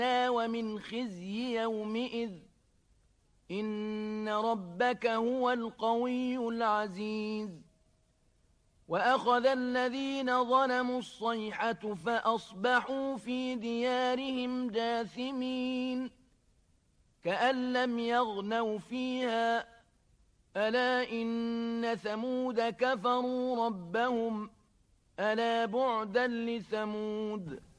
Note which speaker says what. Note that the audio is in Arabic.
Speaker 1: ومن خزي يومئذ إن ربك هو القوي العزيز وأخذ الذين ظلموا الصيحة فأصبحوا في ديارهم جاثمين كأن لم يغنوا فيها ألا إن ثمود كفروا ربهم ألا بعدا لثمود